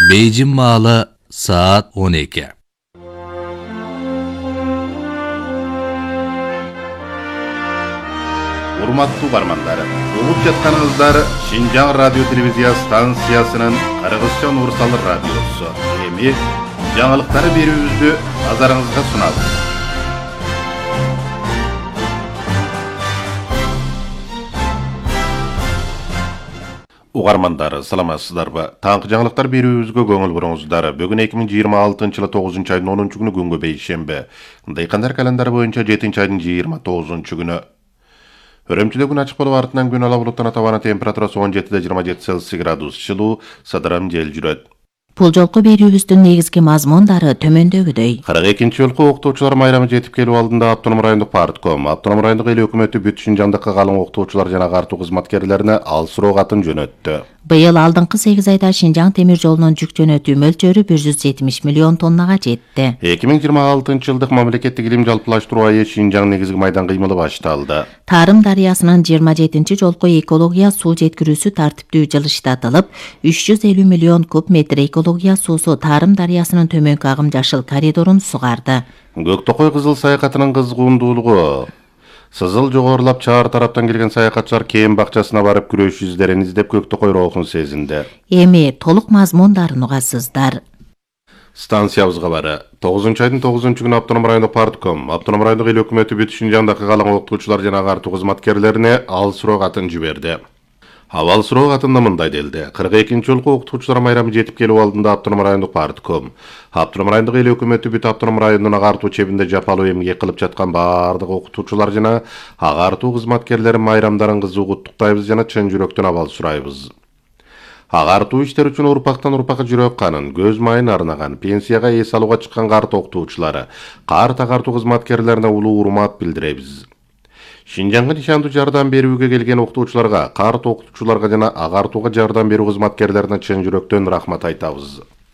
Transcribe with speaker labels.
Speaker 1: Beyjin malı saat 12.
Speaker 2: Урматтуу угармандар, угуп жатканыңыздар Шинжаң радио телевизия станциясынын Кыргызча Нурсал радиосу. Эми жаңылыктары берүүбүздү назарыңызга сунабыз. Угармандар, саламатсыздарбы? Таңкы жаңылыктар берүүбүзгө көңүл буруңуздар. Бүгүн 2026-жылы 9 айдын 10 күнү күнгө бейшемби. Дыйкандар календары боюнча 7 айдын 29 күнү. Өрөмчүдө күн ачык болуп артынан күн ала булуттан атабана температурасы 17-27 Цельсий градус жылуу, садырам жел жүрөт.
Speaker 3: Бул жолку берүүбүздүн негизги мазмундары төмөндөгүдөй.
Speaker 2: 42-нчи жолку окутуучулар майрамы жетип келүү алдында Автоном райондук партком, Автоном райондук эл өкмөтү бүт Шинжаңдагы калың окутуучулар жана агартуу кызматкерлерине ал суроо катын жөнөттү.
Speaker 3: Быйыл алдыңкы 8 айда Шинжаң темир жолунун жүк жөнөтүү мөлчөрү 170 миллион тоннага жетти.
Speaker 2: 2026-жылдык мамлекеттик илим жалпылаштыруу айы Шинжаң негизги майдан кыймылы башталды.
Speaker 3: Тарым дарыясынын 27-нчи жолку экология суу жеткирүүсү тартиптүү жылыштатылып, 350 миллион куб метр экология суусу Тарым дарыясынын төмөнкү агым жашыл коридорун сугарды.
Speaker 2: Көктөкөй кызыл саякатынын кызгуундуулугу. Сызыл жогорулап чаар тараптан келген саякатчылар кээм бакчасына барып күрөш издерин издеп Көктөкөй роохун сезинди.
Speaker 3: Эми толук мазмундарын угасыздар.
Speaker 2: Станциябызга бары 9 айдын 9 күнү Автоном райондук партком, Автоном райондук эл өкмөтү бүт Шинжаңдагы калың окутуучулар жана агартуу кызматкерлерине ал суроо катын жиберди. Авал суроо катында мындай делди. 42-нчи жолку окутуучулар майрамы жетип келүү алдында Автоном райондук партком, Автоном райондук эл өкмөтү бүт Автоном районунун агартуу чебинде жапалуу эмгек кылып жаткан баардык окутуучулар жана агартуу кызматкерлери майрамдарыңызды куттуктайбыз жана чын жүрөктөн абал сурайбыз. Агартуу иштер үчүн урпактан урпакка жүрөк канын, көз майын арнаган, пенсияга эс алууга чыккан карт окутуучулары, карт агартуу кызматкерлерине улуу урмат билдиребиз. Шинжаңга нишандуу жардам берүүгө келген окутуучуларга, карт окутуучуларга жана агартууга жардам берүү кызматкерлерине чын жүрөктөн рахмат айтабыз.